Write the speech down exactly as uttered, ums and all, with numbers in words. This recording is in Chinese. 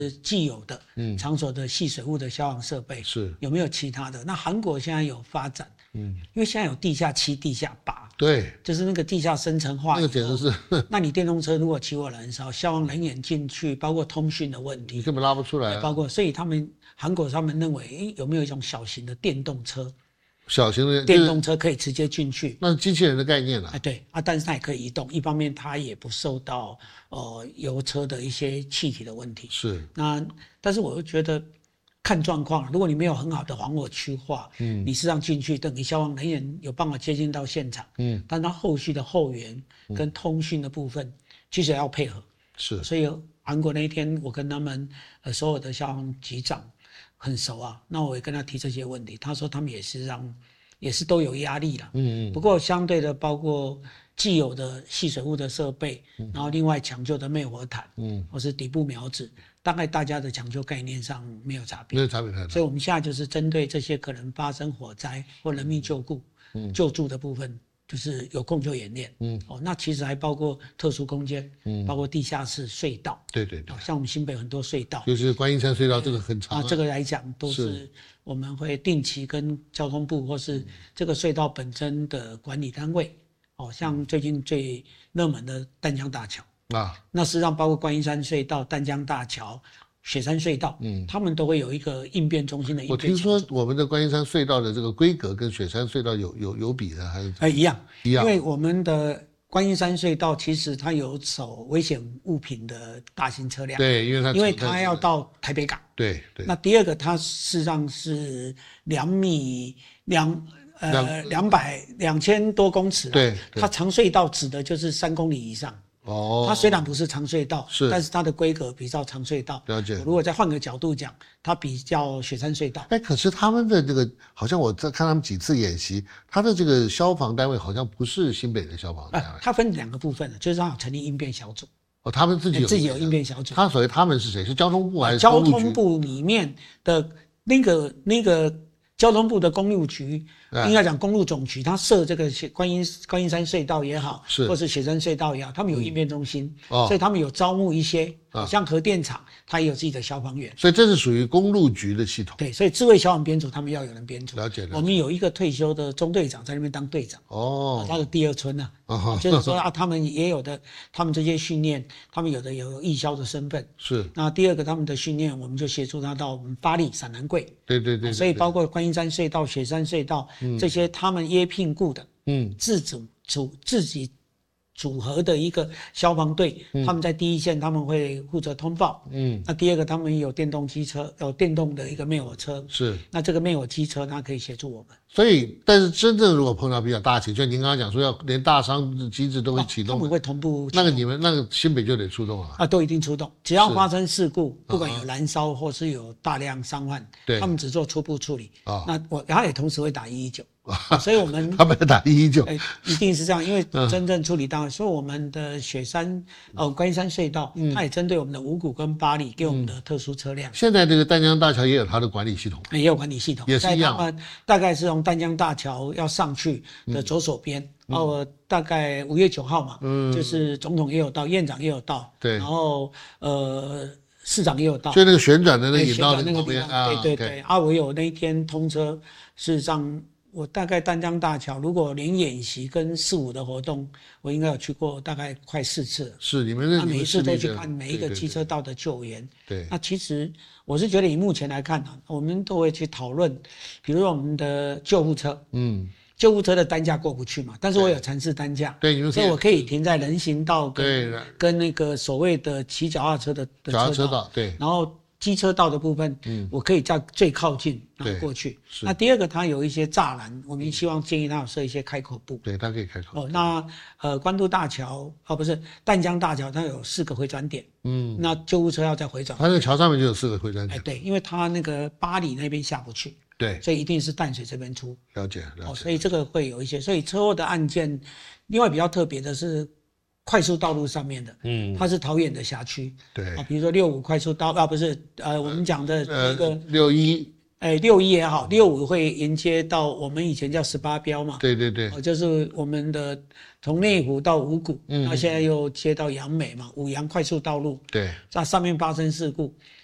既有的场所的细水务的消防设备， 是有没有其他的？那韩国现在有发展，嗯，因为现在有地下七、地下八， 对， 就是那个地下深层化， 那个简直是。 那你电动车如果起火燃烧，消防人员进去，包括通讯的问题， 你根本拉不出来、啊。 包括，所以他们韩国他们认为，诶，有没有一种小型的电动车？ 小型的电动车可以直接进去， 那是机器人的概念了、啊。 哎，对啊，但是它也可以移动，一方面它也不受到呃油车的一些气体的问题。 是， 那但是我又觉得看状况，如果你没有很好的防火区划，嗯，你实际上进去，等于消防人员有办法接近到现场，嗯，但它后续的后援跟通讯的部分，嗯、其实要配合。 是， 所以韩国那一天，我跟他们呃所有的消防局长很熟啊，那我也跟他提这些问题，他说他们也是让，也是都有压力啦，嗯嗯。不过相对的，包括既有的细水务的设备，嗯、然后另外抢救的灭火毯，嗯，或是底部苗子，大概大家的抢救概念上没有差别， 没有差别太大。 所以我们现在就是针对这些可能发生火灾或人命救护、嗯、救助的部分。就是有空就演练，嗯，哦，那其实还包括特殊空间，嗯，包括地下室隧道， 对对对， 像我们新北很多隧道， 就是观音山隧道这个很长 啊, 啊，这个来讲都是我们会定期跟交通部或是这个隧道本身的管理单位，哦，像最近最热门的淡江大桥啊，那实际上包括观音山隧道、淡江大桥。雪山隧道，嗯，他们都会有一个应变中心的应变。 我听说我们的观音山隧道的这个规格跟雪山隧道有有有比的，还是？ 哎，一样， 一样。 因为我们的观音山隧道其实它有走危险物品的大型车辆， 对，因为它因为它要到台北港， 对对。 那第二个，它事实上是两米两呃两百两千多公尺， 对， 它长隧道指的就是三公里以上。 哦， 它虽然不是长隧道， 是， 但是它的规格比较长隧道。 了解。 如果再换个角度讲，它比较雪山隧道。 哎，可是他们的这个，好像我在看他们几次演习，他的这个消防单位好像不是新北的消防单位。 呃、它分两个部分，就是它有成立应变小组。 哦，他们自己有、 欸、自己有应变小组。 他所谓他们是谁？是交通部还是交通部里面的那个那个交通部的公路局？应该讲公路总局，它设这个观音观音山隧道也好， 是或是雪山隧道也好，他们有应变中心， 嗯哦、 所以他们有招募一些，哦、像核电厂，它也有自己的消防员， 所以这是属于公路局的系统。 对，所以智慧消防编组他们要有人编组。 了解了解。 我们有一个退休的中队长在那边当队长，哦，他的第二春啊，哦、就是说啊，他们也有的，他们这些训练，他们有的有义消的身份， 是。 那第二个他们的训练，我们就协助他到我们八里、陕南桂， 对对 对, 对, 对。 所以包括观音山隧道、雪山隧道、嗯、这些他们约聘雇的，嗯，自主组自己组合的一个消防队，嗯，他们在第一线他们会负责通报，嗯，那第二个他们有电动机车，有电动的一个灭火车， 是， 那这个灭火机车它可以协助我们。 所以，但是真正如果碰到比较大型，就您刚刚讲说要连大伤机制都会启动， 啊，他们会同步启动。 那个你们那个新北就得出动啊， 啊，都一定出动，只要发生事故，不管有燃烧或是有大量伤患，他们只做初步处理啊。那我他也同时会打一一九。所以我们他们打一一九， 欸，一定是这样，因为真正处理到，所以我们的雪山呃观音山隧道，嗯，它也针对我们的五股跟八里给我们的特殊车辆。 现在这个淡江大桥也有它的管理系统， 也有管理系统， 也是一样。 他们大概是从淡江大桥要上去的左手边，嗯，然后大概五月九号嘛，嗯，就是总统也有到，院长也有到， 对， 然后呃市长也有到， 就那个旋转的那个引道那个边啊，对对对，啊，我有那一天通车，事实上。我大概淡江大桥，如果连演习跟四五的活动，我应该有去过大概快四次了。 是你们那每一次都去看每一个机车道的救援。 对, 对, 对， 那其实我是觉得以目前来看呢，啊，我们都会去讨论，比如说我们的救护车，嗯，救护车的单价过不去嘛，但是我有尝试单价， 对，你们所以我可以停在人行道跟跟那个所谓的骑脚踏车的的脚踏车道，对， 然后。机车道的部分，嗯，我可以在最靠近然后过去。那第二个，它有一些栅栏，我们希望建议它有设一些开口部。 对，它可以开口。 哦，那呃，关渡大桥哦，不是淡江大桥，它有四个回转点。嗯，那救护车要再回转。 它那个桥上面就有四个回转点。 哎，对，因为它那个八里那边下不去。 对， 所以一定是淡水这边出。 了解，了解。 哦，所以这个会有一些，所以车祸的案件，另外比较特别的是。快速道路上面的，嗯，它是桃园的辖区， 对啊，比如说六五快速道啊，不是，呃，我们讲的那个六一， 哎，六一也好，六五会沿接到我们以前叫十八标嘛， 对对对， 哦，就是我们的从内湖到五股，嗯，那现在又接到杨美嘛，五杨快速道路， 对， 在上面发生事故，